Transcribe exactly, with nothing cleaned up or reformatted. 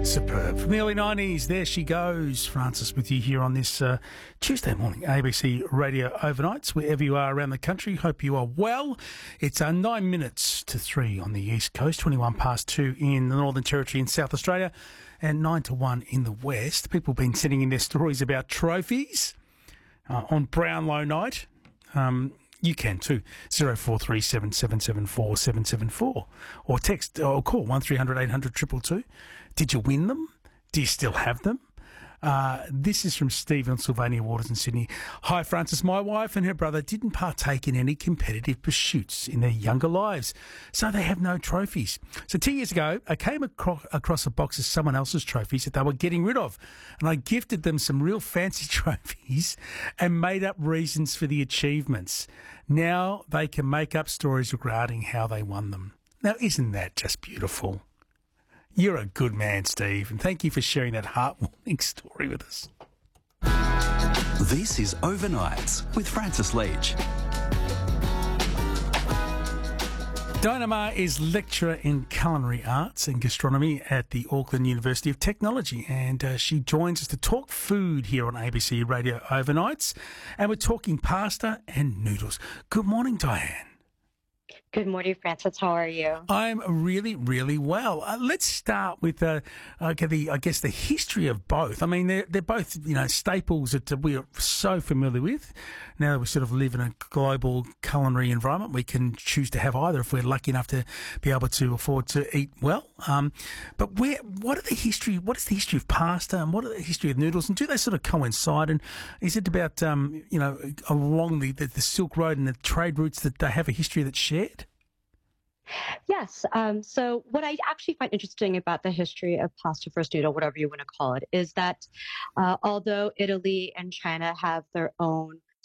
Superb. From the early nineties, there she goes. Francis with you here on this uh, Tuesday morning, A B C Radio Overnights, wherever you are around the country. Hope you are well. It's uh, nine minutes to three on the East Coast, twenty-one past two in the Northern Territory in South Australia, and nine to one in the West. People have been sending in their stories about trophies uh, on Brownlow night. Um, You can too. zero four three seven seven seven four seven seven four. Or text or call one three hundred eight hundred two two two. Did you win them? Do you still have them? Uh, this is from Steve on Sylvania Waters in Sydney. Hi, Francis. My wife and her brother didn't partake in any competitive pursuits in their younger lives, so they have no trophies. So two years ago, I came across, across a box of someone else's trophies that they were getting rid of, and I gifted them some real fancy trophies and made up reasons for the achievements. Now they can make up stories regarding how they won them. Now, isn't that just beautiful? You're a good man, Steve, and thank you for sharing that heartwarming story with us. This is Overnights with Francis Leach. Dinah Ma is lecturer in culinary arts and gastronomy at the Auckland University of Technology, and uh, she joins us to talk food here on A B C Radio Overnights, and we're talking pasta and noodles. Good morning, Diane. Good morning, Francis. How are you? I'm really, really well. Uh, let's start with uh, okay, the I guess the history of both. I mean, they're they're both you know staples that we are so familiar with. Now that we sort of live in a global culinary environment, we can choose to have either if we're lucky enough to be able to afford to eat well. Um, but where what are the history? What is the history of pasta and what are the history of noodles? And do they sort of coincide? And is it about um, you know along the, the the Silk Road and the trade routes that they have a history that's shared? Yes. Um, so what I actually find interesting about the history of pasta first noodle, whatever you want to call it, is that uh, although Italy and China have their own